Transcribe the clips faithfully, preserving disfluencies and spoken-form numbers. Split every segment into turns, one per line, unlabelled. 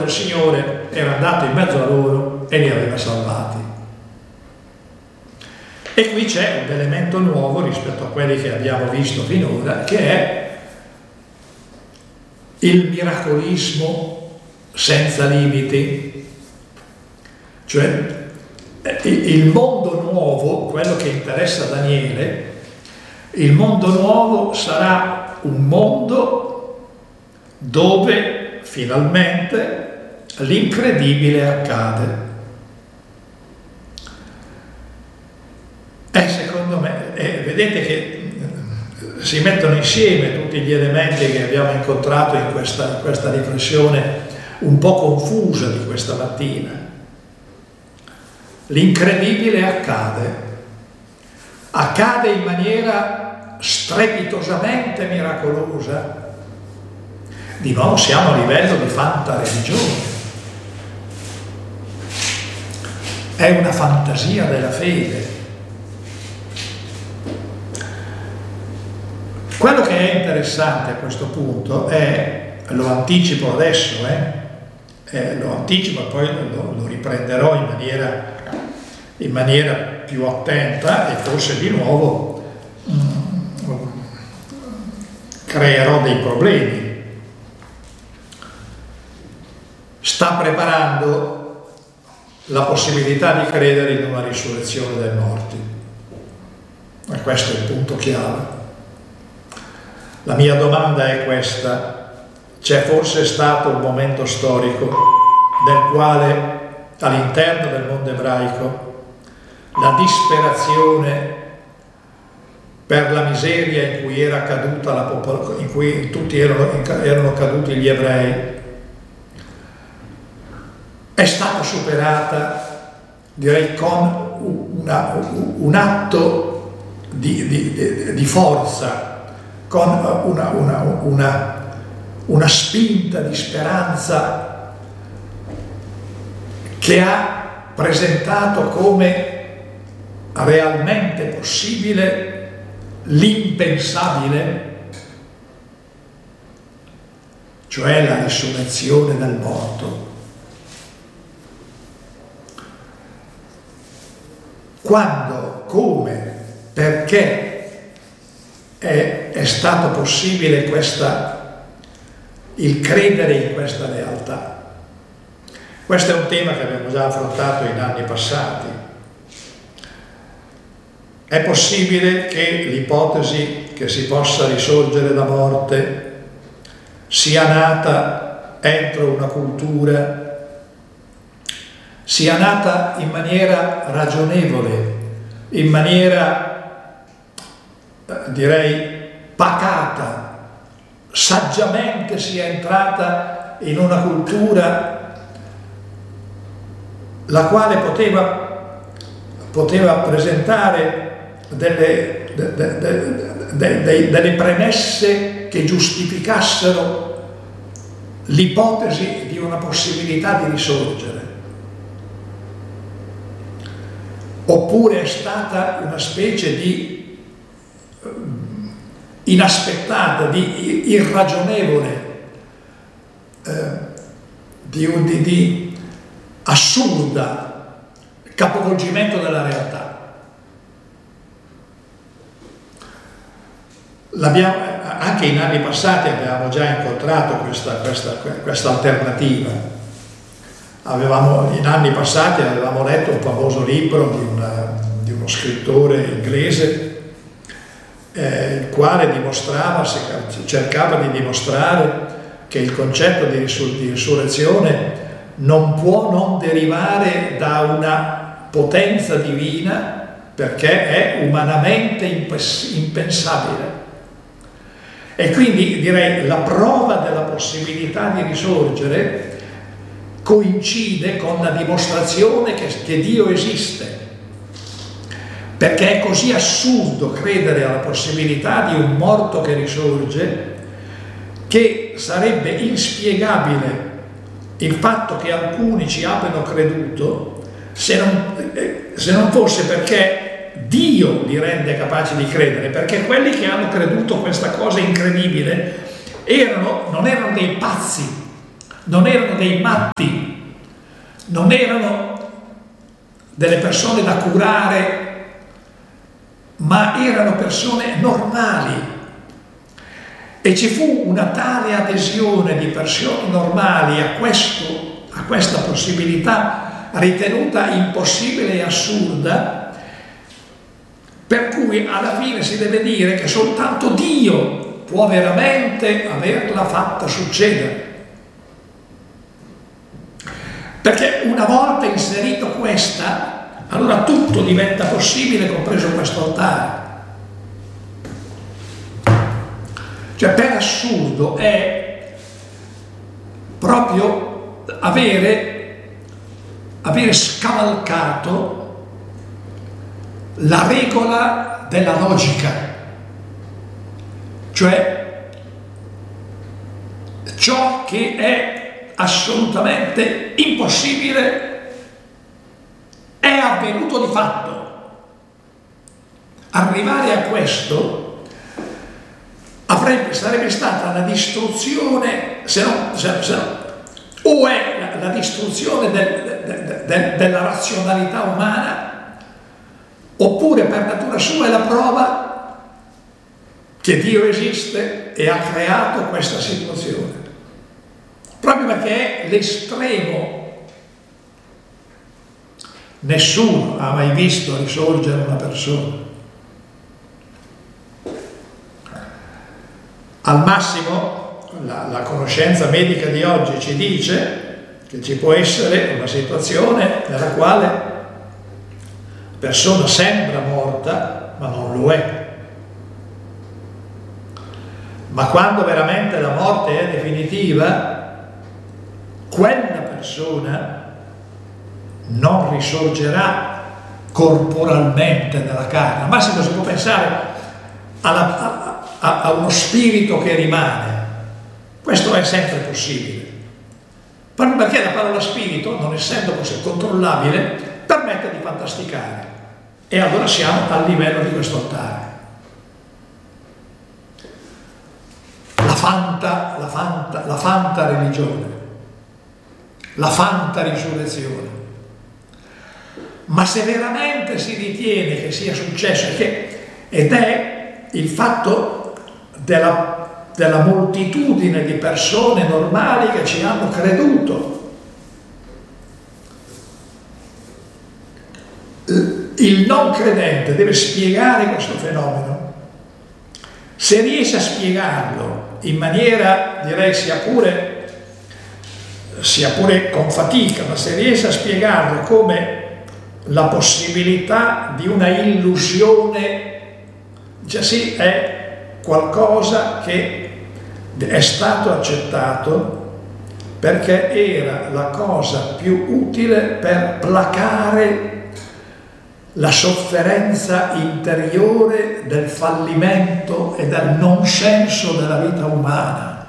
il Signore era andato in mezzo a loro e li aveva salvati. E qui c'è un elemento nuovo rispetto a quelli che abbiamo visto finora, che è il miracolismo senza limiti. Cioè il mondo nuovo, quello che interessa a Daniele, il mondo nuovo sarà un mondo dove finalmente l'incredibile accade. E secondo me, eh, vedete che si mettono insieme tutti gli elementi che abbiamo incontrato in questa, in questa riflessione un po' confusa di questa mattina. L'incredibile accade, accade in maniera strepitosamente miracolosa. Di nuovo siamo a livello di fantareligione. È una fantasia della fede. Quello che è interessante a questo punto è, lo anticipo adesso, eh, eh, lo anticipo e poi lo, lo riprenderò in maniera, in maniera più attenta e forse di nuovo mm, creerò dei problemi. Sta preparando la possibilità di credere in una risurrezione dai morti. E questo è il punto chiave. La mia domanda è questa: c'è forse stato un momento storico nel quale all'interno del mondo ebraico la disperazione per la miseria in cui era caduta la popolazione, in cui tutti erano, erano caduti gli ebrei, è stata superata, direi, con una, un atto di, di, di forza, con una, una, una, una spinta di speranza che ha presentato come realmente possibile l'impensabile, cioè la risurrezione dal morto. Quando, come, perché È, è stato possibile questa, il credere in questa realtà? Questo è un tema che abbiamo già affrontato in anni passati. È possibile che l'ipotesi che si possa risorgere da morte sia nata entro una cultura, sia nata in maniera ragionevole, in maniera direi pacata, saggiamente sia entrata in una cultura la quale poteva, poteva presentare delle, de, de, de, de, de, delle premesse che giustificassero l'ipotesi di una possibilità di risorgere. Oppure è stata una specie di inaspettata, di irragionevole, eh, di, di, di assurda capovolgimento della realtà. L'abbiamo, anche in anni passati abbiamo già incontrato questa, questa, questa alternativa. Avevamo, in anni passati avevamo letto un famoso libro di, una, di uno scrittore inglese, Eh, il quale dimostrava, cercava di dimostrare che il concetto di, risur- di risurrezione non può non derivare da una potenza divina, perché è umanamente impens- impensabile. E quindi direi la prova della possibilità di risorgere coincide con la dimostrazione che, che Dio esiste. Perché è così assurdo credere alla possibilità di un morto che risorge, che sarebbe inspiegabile il fatto che alcuni ci abbiano creduto, se non, se non fosse perché Dio li rende capaci di credere, perché quelli che hanno creduto questa cosa incredibile erano, non erano dei pazzi, non erano dei matti, non erano delle persone da curare, ma erano persone normali. E ci fu una tale adesione di persone normali a, questo, a questa possibilità ritenuta impossibile e assurda, per cui alla fine si deve dire che soltanto Dio può veramente averla fatta succedere. Perché una volta inserito questa, allora tutto diventa possibile, compreso questo altare. Cioè, per assurdo è proprio avere, avere scavalcato la regola della logica, cioè ciò che è assolutamente impossibile è avvenuto di fatto. Arrivare a questo avrebbe, sarebbe stata la distruzione, se no, se, se no o è la, la distruzione del, del, del, della razionalità umana, oppure per natura sua è la prova che Dio esiste e ha creato questa situazione. Proprio perché è l'estremo. Nessuno ha mai visto risorgere una persona. Al massimo, la, la conoscenza medica di oggi ci dice che ci può essere una situazione nella quale la persona sembra morta, ma non lo è. Ma quando veramente la morte è definitiva, quella persona non risorgerà corporalmente nella carne. Al massimo si può pensare alla, a, a, a uno spirito che rimane. Questo è sempre possibile. Proprio perché la parola spirito, non essendo così controllabile, permette di fantasticare. E allora siamo al livello di questo altare. La fanta, la fanta, la fanta religione, la fanta risurrezione. Ma se veramente si ritiene che sia successo, che, ed è il fatto della, della moltitudine di persone normali che ci hanno creduto, il non credente deve spiegare questo fenomeno. Se riesce a spiegarlo in maniera, direi, sia pure, sia pure con fatica, ma se riesce a spiegarlo come la possibilità di una illusione, cioè sì, è qualcosa che è stato accettato perché era la cosa più utile per placare la sofferenza interiore del fallimento e del non senso della vita umana.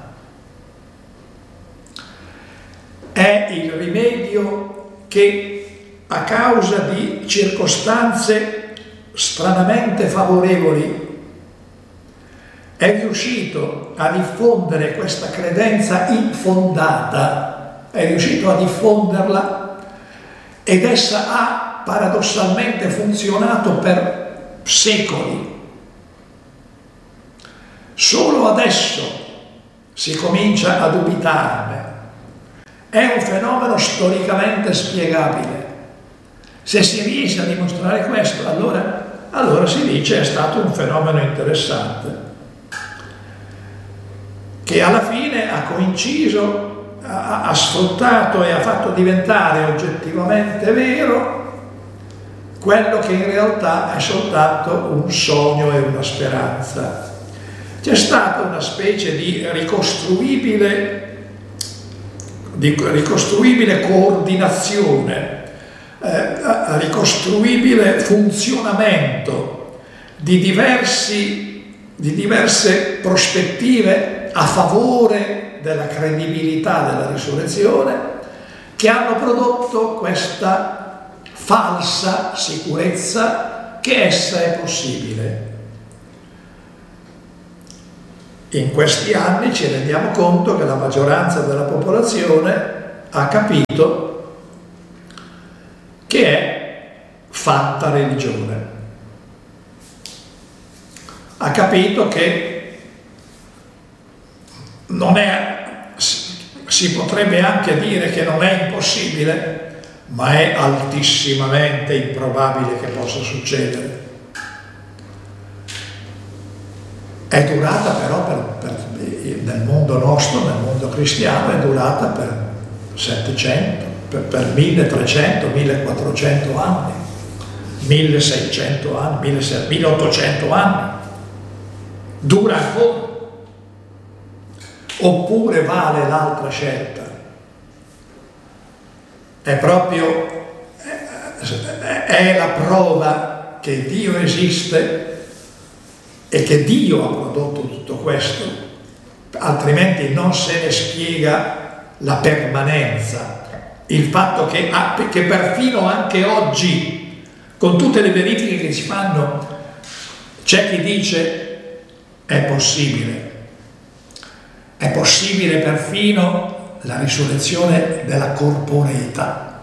È il rimedio che, a causa di circostanze stranamente favorevoli, è riuscito a diffondere questa credenza infondata, è riuscito a diffonderla, ed essa ha paradossalmente funzionato per secoli. Solo adesso si comincia a dubitarne. È un fenomeno storicamente spiegabile. Se si riesce a dimostrare questo, allora, allora si dice è stato un fenomeno interessante, che alla fine ha coinciso, ha, ha sfruttato e ha fatto diventare oggettivamente vero quello che in realtà è soltanto un sogno e una speranza. C'è stata una specie di ricostruibile, di ricostruibile coordinazione, eh, ricostruibile funzionamento di, diversi, di diverse prospettive a favore della credibilità della risurrezione, che hanno prodotto questa falsa sicurezza che essa è possibile. In questi anni ci rendiamo conto che la maggioranza della popolazione ha capito che è fatta religione. Ha capito che non è, si potrebbe anche dire che non è impossibile, ma è altissimamente improbabile che possa succedere. È durata però per, per, nel mondo nostro, nel mondo cristiano, è durata per settecento, per, per milletrecento, millequattrocento anni, milleseicento anni, milleottocento anni. Dura ancora. Oppure vale l'altra scelta? È proprio, è la prova che Dio esiste e che Dio ha prodotto tutto questo, altrimenti non se ne spiega la permanenza. Il fatto che, che perfino anche oggi, con tutte le verifiche che si fanno, c'è chi dice è possibile, è possibile perfino la risurrezione della corporeità.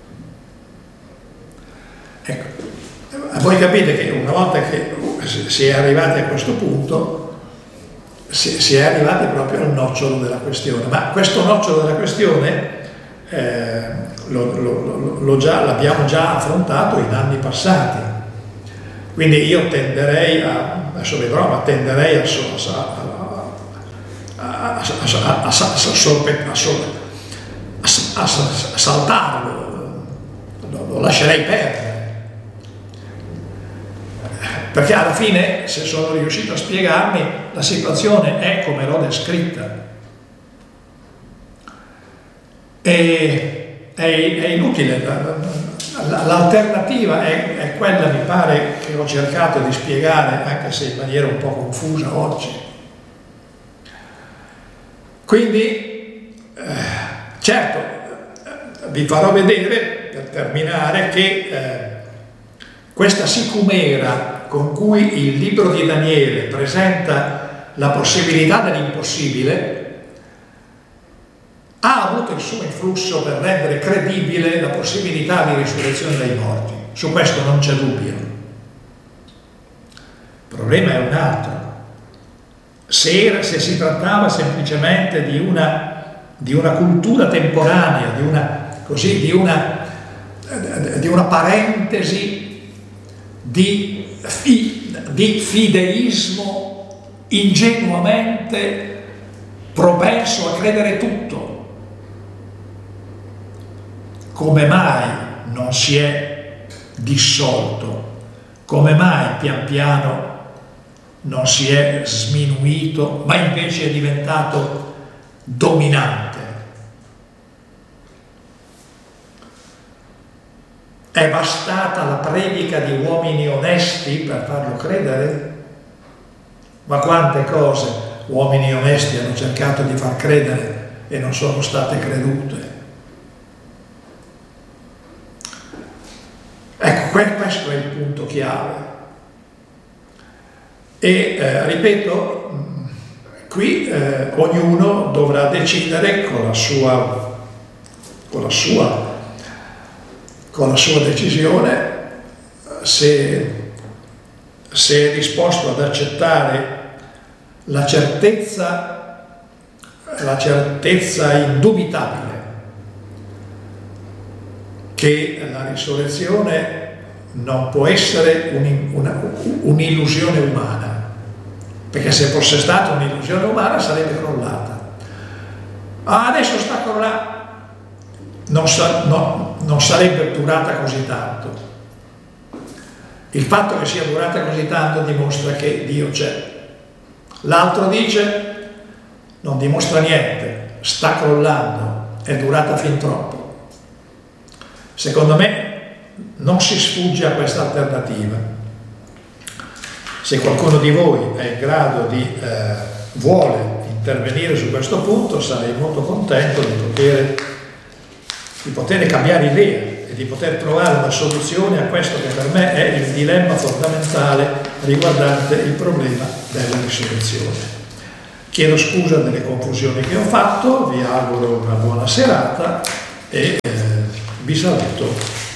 Ecco, voi capite che una volta che si è arrivati a questo punto, si è arrivati proprio al nocciolo della questione. Ma questo nocciolo della questione eh, lo, lo, lo già, l'abbiamo già affrontato in anni passati. Quindi io tenderei a, adesso vedrò, ma tenderei a, a, a, a, a, a, a saltarlo, lo, lo lascerei perdere. Perché alla fine, se sono riuscito a spiegarmi, la situazione è come l'ho descritta. E, è, è inutile. L'alternativa è, è quella, mi pare, che ho cercato di spiegare, anche se in maniera un po' confusa oggi. Quindi, eh, certo, vi farò vedere, per terminare, che eh, questa sicumera con cui il libro di Daniele presenta la possibilità dell'impossibile ha avuto il suo influsso per rendere credibile la possibilità di risurrezione dai morti. Su questo non c'è dubbio. Il problema è un altro. Se, era, se si trattava semplicemente di una, di una cultura temporanea, di una, così, di una, di una parentesi di, di fideismo ingenuamente propenso a credere tutto, come mai non si è dissolto? Come mai pian piano non si è sminuito, ma invece è diventato dominante? È bastata la predica di uomini onesti per farlo credere? Ma quante cose uomini onesti hanno cercato di far credere e non sono state credute? Ecco, questo è il punto chiave. E eh, ripeto, qui eh, ognuno dovrà decidere con la sua, con la sua, con la sua decisione se, se è disposto ad accettare la certezza, la certezza indubitabile che la risurrezione non può essere un'illusione umana, perché se fosse stata un'illusione umana sarebbe crollata. Ah, adesso sta crollando, non, sa, no, non sarebbe durata così tanto. Il fatto che sia durata così tanto dimostra che Dio c'è. L'altro dice non dimostra niente, sta crollando, è durata fin troppo. Secondo me non si sfugge a questa alternativa. Se qualcuno di voi è in grado di eh, vuole intervenire su questo punto, sarei molto contento di poter, di poter cambiare idea e di poter trovare una soluzione a questo che per me è il dilemma fondamentale riguardante il problema della risurrezione. Chiedo scusa delle confusioni che ho fatto, vi auguro una buona serata e eh, vi saluto.